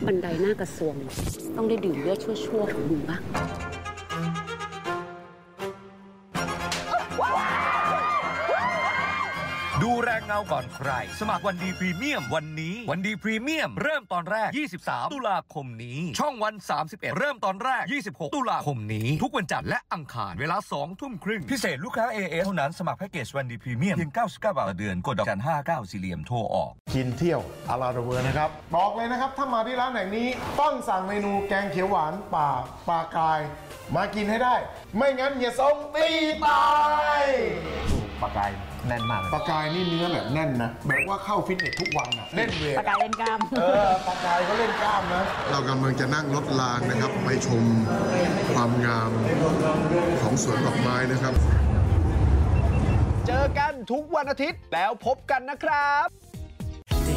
บันไดหน้ากระทรวงต้องได้ดื่มเลือดชั่วๆของมึงบ้างดูแรงเงาก่อนใครสมัครวันดีพรีเมียมวันนี้วันดีพรีเมียมเริ่มตอนแรก23ตุลาคมนี้ช่องวัน31เริ่มตอนแรก26ตุลาคมนี้ทุกวันจันทร์และอังคารเวลา 20:30 น.พิเศษลูกค้า AS เท่านั้นสมัครแพ็กเกจวันดีพรีเมียมเพียง99 บาทต่อเดือนกดดอกจัน59สี่เหลี่ยมโทรออกกินเที่ยวอาราเวอร์นะครับบอกเลยนะครับถ้ามาที่ร้านแห่งนี้ต้องสั่งเมนูแกงเขียวหวานป่าปลากายมากินให้ได้ไม่งั้นเฮียทรงตีตายปลากายแน่นมากปลากายนี่เนื้อแบบแน่นนะแบบว่าเข้าฟิตเนสทุกวันนะเล่นเวทปลากายเล่นกล้ามปลากายก็เล่นกล้ามนะเรากำลังจะนั่งรถรางนะครับไปชมความงามของสวนดอกไม้นะครับเจอกันทุกวันอาทิตย์แล้วพบกันนะครับ